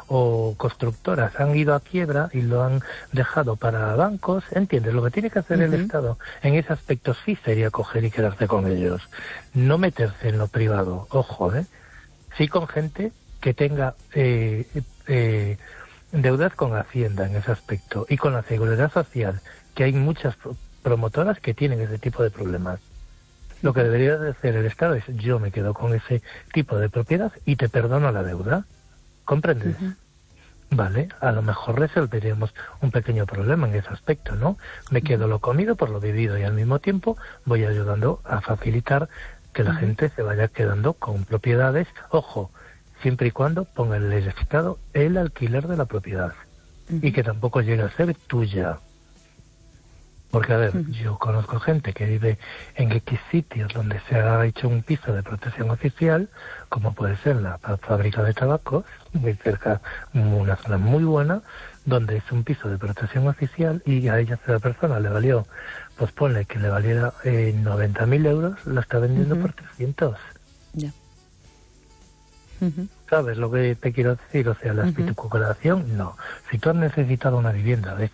o constructoras han ido a quiebra y lo han dejado para bancos, ¿entiendes? Lo que tiene que hacer el Estado en ese aspecto sí sería coger y quedarse con ellos, no meterse en lo privado, ojo, sí con gente que tenga deudas con Hacienda en ese aspecto y con la Seguridad Social, que hay muchas promotoras que tienen ese tipo de problemas. Lo que debería de hacer el Estado es: yo me quedo con ese tipo de propiedad y te perdono la deuda. ¿Comprendes? Vale, a lo mejor resolveríamos un pequeño problema en ese aspecto, ¿no? Me quedo lo comido por lo vivido y al mismo tiempo voy ayudando a facilitar que la gente se vaya quedando con propiedades. Ojo, siempre y cuando ponga el Estado el alquiler de la propiedad y que tampoco llegue a ser tuya. Porque, a ver, yo conozco gente que vive en X sitios donde se ha hecho un piso de protección oficial, como puede ser la fábrica de tabacos, muy cerca, una zona muy buena, donde es un piso de protección oficial y a esa persona le valió, pues ponle que le valiera 90.000 euros, lo está vendiendo por 300. Ya. ¿Sabes lo que te quiero decir? O sea, la especulación, no. Si tú has necesitado una vivienda de